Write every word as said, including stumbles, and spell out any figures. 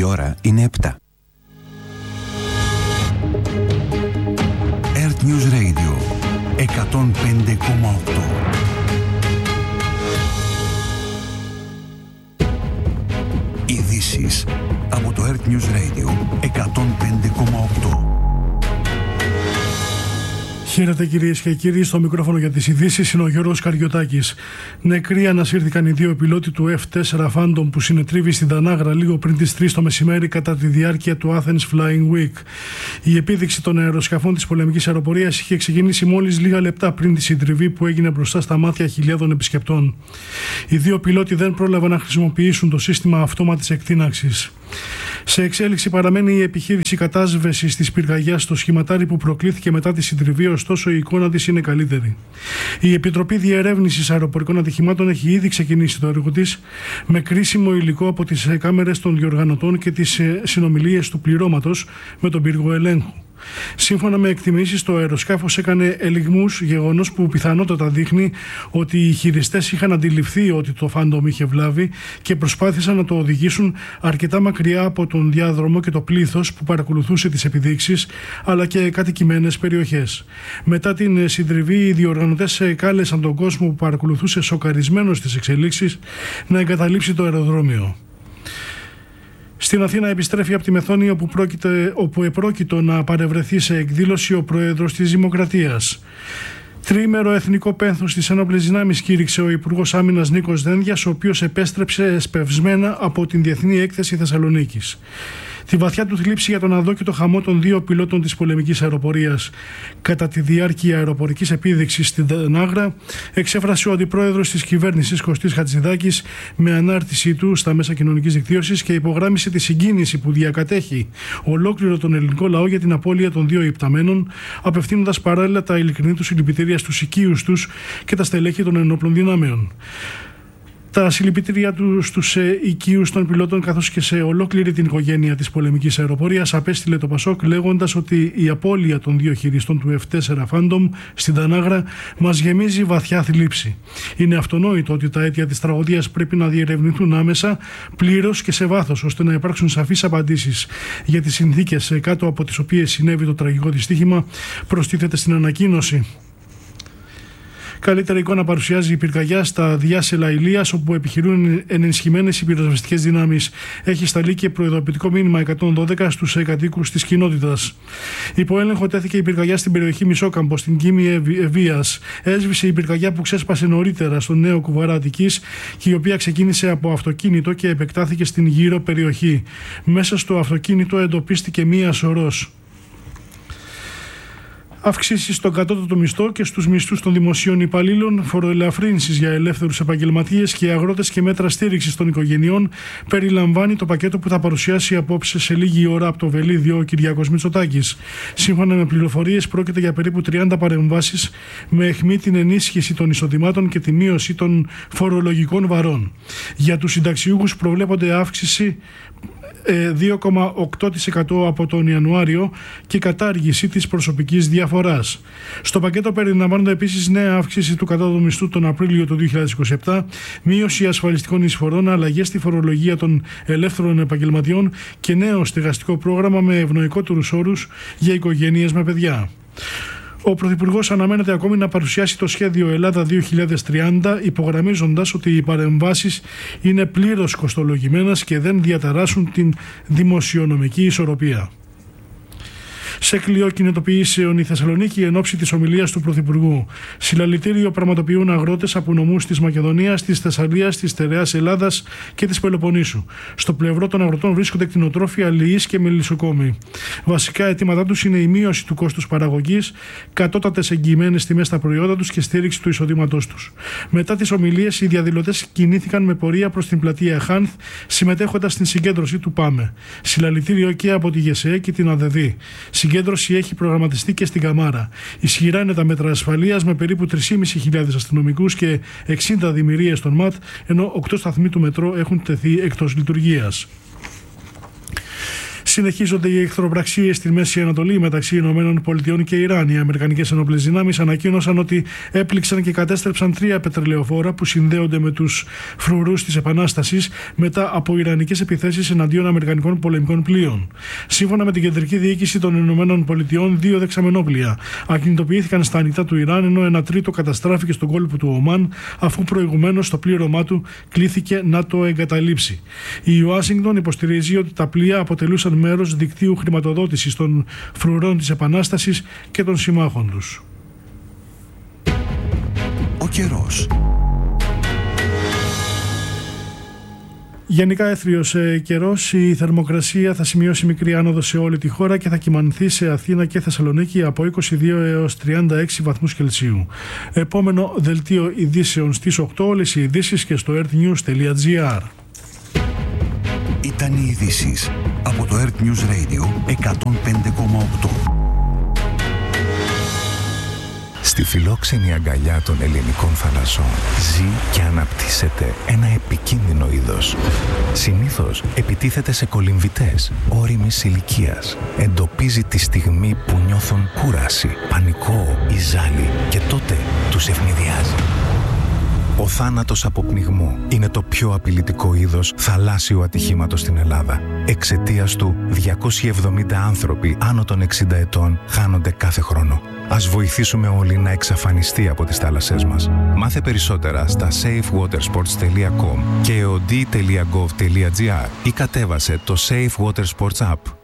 Η ώρα είναι επτά. Earth News Radio εκατόν πέντε κόμμα οκτώ. Ειδήσεις από το Earth News Radio εκατόν πέντε κόμμα οκτώ. Χαίρετε κυρίες και κύριοι, στο μικρόφωνο για τις ειδήσεις είναι ο Γιώργος Καριωτάκης. Νεκροί ανασύρθηκαν οι δύο πιλότοι του εφ τέσσερα Phantom που συνετρίβει στην Τανάγρα λίγο πριν τις τρεις το μεσημέρι κατά τη διάρκεια του Athens Flying Week. Η επίδειξη των αεροσκαφών της πολεμικής αεροπορίας είχε ξεκινήσει μόλις λίγα λεπτά πριν τη συντριβή που έγινε μπροστά στα μάτια χιλιάδων επισκεπτών. Οι δύο πιλότοι δεν πρόλαβαν να χρησιμοποιήσουν το σύστημα αυτόματης εκτείναξης. Σε εξέλιξη παραμένει η επιχείρηση κατάσβεσης της πυρκαγιάς στο σχηματάρι που προκλήθηκε μετά τη συντριβή, ωστόσο η εικόνα της είναι καλύτερη. Η Επιτροπή Διερεύνησης Αεροπορικών Ατυχημάτων έχει ήδη ξεκινήσει το έργο της με κρίσιμο υλικό από τις κάμερες των διοργανωτών και τις συνομιλίες του πληρώματος με τον πύργο ελέγχου. Σύμφωνα με εκτιμήσεις, το αεροσκάφος έκανε ελιγμούς, γεγονός που πιθανότατα δείχνει ότι οι χειριστές είχαν αντιληφθεί ότι το Phantom είχε βλάβη και προσπάθησαν να το οδηγήσουν αρκετά μακριά από τον διάδρομο και το πλήθος που παρακολουθούσε τις επιδείξεις, αλλά και κατοικημένες περιοχές. Μετά την συντριβή, οι διοργανωτές κάλεσαν τον κόσμο που παρακολουθούσε σοκαρισμένος τις εξελίξεις να εγκαταλείψει το αεροδρόμιο. Στην Αθήνα επιστρέφει από τη Μεθόνη, όπου, πρόκειται, όπου επρόκειτο να παρευρεθεί σε εκδήλωση ο πρόεδρος της Δημοκρατίας. Τριήμερο εθνικό πένθος στις ένοπλες δυνάμεις κήρυξε ο Υπουργός Άμυνας Νίκος Δένδιας, ο οποίος επέστρεψε εσπευσμένα από την Διεθνή Έκθεση Θεσσαλονίκης. Τη βαθιά του θλίψη για τον αδόκητο χαμό των δύο πιλότων της πολεμικής αεροπορίας κατά τη διάρκεια αεροπορικής επίδειξης στην Τανάγρα εξέφρασε ο αντιπρόεδρος της κυβέρνησης Κωστής Χατζηδάκης με ανάρτησή του στα μέσα κοινωνικής δικτύωσης και υπογράμμισε τη συγκίνηση που διακατέχει ολόκληρο τον ελληνικό λαό για την απώλεια των δύο υπταμένων, απευθύνοντας παράλληλα τα ειλικρινή του συλληπιτήρια στους οικείους τους και τα στελέχη των ενόπλων δυνάμεων. Τα συλληπιτήρια του στους ε, οικείους των πιλότων καθώς και σε ολόκληρη την οικογένεια της πολεμικής αεροπορίας απέστειλε το Πασόκ, λέγοντας ότι η απώλεια των δύο χειριστών του εφ τέσσερα Phantom στην Τανάγρα μας γεμίζει βαθιά θλίψη. Είναι αυτονόητο ότι τα αίτια της τραγωδίας πρέπει να διερευνηθούν άμεσα, πλήρως και σε βάθος, ώστε να υπάρξουν σαφείς απαντήσεις για τις συνθήκες κάτω από τις οποίες συνέβη το τραγικό δυστύχημα, προστίθεται στην ανακοίνωση. Καλύτερη εικόνα παρουσιάζει η πυρκαγιά στα διάσελα Ηλίας, όπου επιχειρούν ενισχυμένες οι πυροσβεστικές δυνάμεις. Έχει σταλεί και προειδοποιητικό μήνυμα εκατόν δώδεκα στους κατοίκους της κοινότητας. Υπό έλεγχο τέθηκε η πυρκαγιά στην περιοχή Μισόκαμπο, στην Κίμη Ευβίας. Έσβησε η πυρκαγιά που ξέσπασε νωρίτερα στο Νέο Κουβαρά Αττικής και η οποία ξεκίνησε από αυτοκίνητο και επεκτάθηκε στην γύρω περιοχή. Μέσα στο αυτοκίνητο εντοπίστηκε μία σωρός. Αυξήσεις στον κατώτατο μισθό και στους μισθούς των δημοσίων υπαλλήλων, φοροελαφρύνσεις για ελεύθερους επαγγελματίες και αγρότες και μέτρα στήριξης των οικογενειών περιλαμβάνει το πακέτο που θα παρουσιάσει απόψε σε λίγη ώρα από το Βελίδιο ο Κυριάκος Μητσοτάκης. Σύμφωνα με πληροφορίες, πρόκειται για περίπου τριάντα παρεμβάσεις με αιχμή την ενίσχυση των εισοδημάτων και τη μείωση των φορολογικών βαρών. Για τους συνταξιούχους προβλέπονται αύξηση δύο κόμμα οκτώ τοις εκατό από τον Ιανουάριο και κατάργηση της προσωπικής διαφοράς. Στο πακέτο περιλαμβάνονται επίσης νέα αύξηση του κατώτατου μισθού τον Απρίλιο του δύο χιλιάδες είκοσι επτά, μείωση ασφαλιστικών εισφορών, αλλαγές στη φορολογία των ελεύθερων επαγγελματιών και νέο στεγαστικό πρόγραμμα με ευνοϊκότερους όρους για οικογένειες με παιδιά. Ο Πρωθυπουργός αναμένεται ακόμη να παρουσιάσει το σχέδιο Ελλάδα δύο χιλιάδες τριάντα, υπογραμμίζοντας ότι οι παρεμβάσεις είναι πλήρως κοστολογημένες και δεν διαταράσσουν την δημοσιονομική ισορροπία. Σε κλειό κινητοποιήσεων η Θεσσαλονίκη εν ώψη της ομιλίας του Πρωθυπουργού. Συλλαλητήριο πραγματοποιούν αγρότες από νομούς της Μακεδονίας, της Θεσσαλίας, της Στερεάς Ελλάδας και της Πελοποννήσου. Στο πλευρό των αγροτών βρίσκονται κτηνοτρόφοι, αλληλείς και μελισσοκόμοι. Βασικά αιτήματά τους είναι η μείωση του κόστους παραγωγής, κατώτατες εγγυημένες τιμές στα προϊόντα τους και στήριξη του εισοδήματός τους. Μετά τις ομιλίες, οι διαδηλωτές κινήθηκαν με πορεία προς την πλατεία Χάνθ, συμμετέχοντας στην συγκέντρωση του ΠΑΜΕ. Συλλαλητήριο και από τη ΓΕΣΕΕ και την ΑΔΕΔΗ. Η συγκέντρωση έχει προγραμματιστεί και στην Καμάρα. Ισχυρά είναι τα μέτρα ασφαλείας με περίπου τρεις χιλιάδες πεντακόσιους αστυνομικούς και εξήντα δημιουργίες των ΜΑΤ, ενώ οκτώ σταθμοί του μετρό έχουν τεθεί εκτός λειτουργίας. Συνεχίζονται οι εχθροπραξίες στη Μέση Ανατολή μεταξύ Ηνωμένων Πολιτειών και Ιράν. Οι αμερικανικές ενόπλες δυνάμεις ανακοίνωσαν ότι έπληξαν και κατέστρεψαν τρία πετρελαιοφόρα που συνδέονται με τους φρουρούς της Επανάστασης μετά από ιρανικές επιθέσεις εναντίον αμερικανικών πολεμικών πλοίων. Σύμφωνα με την Κεντρική Διοίκηση των Ηνωμένων Πολιτειών, δύο δεξαμενόπλοια ακινητοποιήθηκαν στα ανοιχτά του Ιράν, ενώ ένα τρίτο καταστράφηκε στον κόλπο του Ομάν, αφού προηγουμένως το πλήρωμά του κλήθηκε να το εγκαταλείψει. Η Ουάσιγκτον υποστηρίζει ότι τα πλοία αποτελούσαν μέρος δικτύου χρηματοδότησης των φρουρών της Επανάστασης και των συμμάχων τους. Ο καιρός. Γενικά έθριος ε, καιρός, η θερμοκρασία θα σημειώσει μικρή άνοδο σε όλη τη χώρα και θα κυμανθεί σε Αθήνα και Θεσσαλονίκη από είκοσι δύο έως τριάντα έξι βαθμούς Κελσίου. Επόμενο δελτίο ειδήσεων στις οκτώ, όλες οι ειδήσεις και στο earthnews τελεία gr. Ήταν οι ειδήσεις από το Earth News Radio εκατόν πέντε κόμμα οκτώ. Στη φιλόξενη αγκαλιά των ελληνικών θαλασσών ζει και αναπτύσσεται ένα επικίνδυνο είδος. Συνήθως επιτίθεται σε κολυμβητές ώριμης ηλικίας. Εντοπίζει τη στιγμή που νιώθουν κούραση, πανικό ή ζάλι και τότε τους ευνηδιάζει. Ο θάνατος από πνιγμό είναι το πιο απειλητικό είδος θαλάσσιου ατυχήματος στην Ελλάδα. Εξαιτίας του, διακόσιοι εβδομήντα άνθρωποι άνω των εξήντα ετών χάνονται κάθε χρόνο. Ας βοηθήσουμε όλοι να εξαφανιστεί από τις θάλασσές μας. Μάθε περισσότερα στα safe water sports τελεία com και ο ντι τελεία gov τελεία gr ή κατέβασε το Safe Water Sports App.